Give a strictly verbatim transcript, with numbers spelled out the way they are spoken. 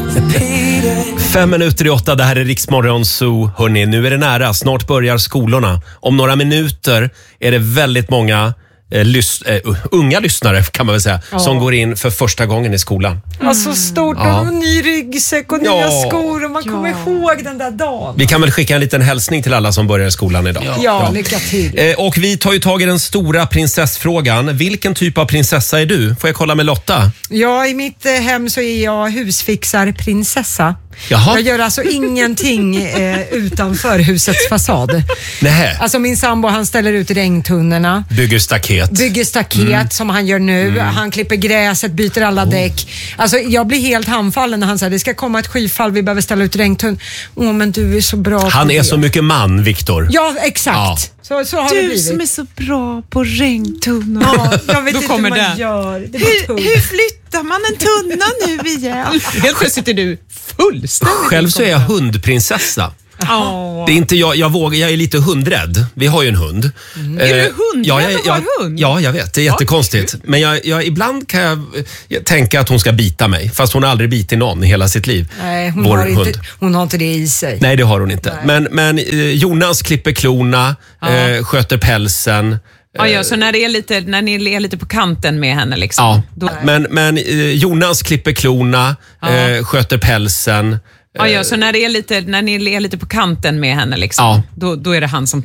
Fem minuter i åtta, det här är Riksmorgon Zoo. Hörrni, nu är det nära. Snart börjar skolorna. Om några minuter är det väldigt många eh, lys- eh, unga lyssnare, kan man väl säga, ja. som går in för första gången i skolan. Mm. Alltså stort, ja. och ny ryggsäck och nya ja. skor och man kommer ja. ihåg den där dagen. Vi kan väl skicka en liten hälsning till alla som börjar i skolan idag. Ja, ja. lycka till. Eh, och vi tar ju tag i den stora prinsessfrågan. Vilken typ av prinsessa är du? Får jag kolla med Lotta? Ja, i mitt eh, hem så är jag husfixarprinsessa. Jaha. Jag gör alltså ingenting eh, utanför husets fasad. Nähä. Alltså min sambo, han ställer ut regntunnorna. Bygger staket. Bygger staket mm. som han gör nu. Mm. Han klipper gräset, byter alla oh. däck. Alltså jag blir helt handfallen när han säger det ska komma ett skyfall, vi behöver ställa ut regntunn. Åh, men du är så bra. Han är det. så mycket man, Viktor. Ja, exakt. Ja. Så, så har du det blivit. Som är så bra på regntunnor. Ja, jag vet Då inte kommer hur man det. gör. Det hur, hur flyttar man en tunna nu igen? Helt plötsligt är du fullständigt. Själv så är jag hundprinsessa. Oh. Det är inte jag, jag vågar, jag är lite hundrädd. Vi har ju en hund. Mm. Är du hundrädd ja, jag, och jag, har hund? Ja, jag vet. Det är jättekonstigt. Men jag, jag, ibland kan jag, jag tänka att hon ska bita mig. Fast hon har aldrig bitit någon i hela sitt liv. Nej, hon, Vår har, hund. inte, hon har inte det i sig. Nej, det har hon inte. Nej. Men, men eh, Jonas klipper klorna, ja. eh, sköter pälsen. Ja, ja, så när, det är lite, när ni är lite på kanten med henne liksom. Ja, då... men, men eh, Jonas klipper klorna, ja. eh, sköter pälsen. Ja, ja, så när, det är lite, när ni är lite på kanten med henne liksom, ja. då, då är det han som